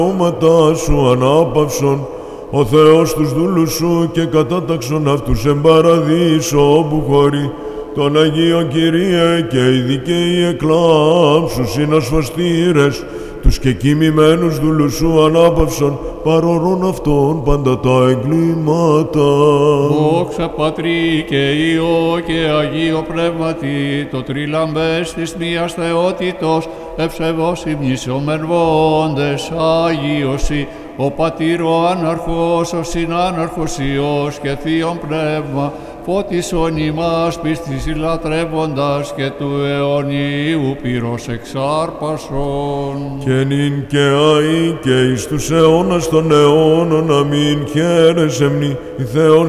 δικαιώματά σου ανάπαυσον, ο Θεός τους δούλους σου και κατάταξον αυτούς εν παραδείσο όπου χωρεί. Τον Αγίο Κυρίε και οι δικαίοι εκλάμψους συνασφαστήρες, τους και κοιμημένους δούλους σου ανάπαυσον, παρορών αυτών πάντα τα εγκλήματα. Δόξα Πατρί και Υιό και Αγίο Πνεύματι, το τριλαμπές της μίας θεότητος, ευσεβώς υμνησόμεν βόντες, Άγιοσι, ο Πατήρ ο Άναρχος, ο Συνάναρχος Υιός και Θείον Πνεύμα, φώτισον ημάς πίστης λατρεύοντας και του αιωνίου πυρός εξάρπασον. Και νυν και αεί και εις τους αιώνας των αιώνων, αμήν. Χαίρεσαι μνη, η Θεόν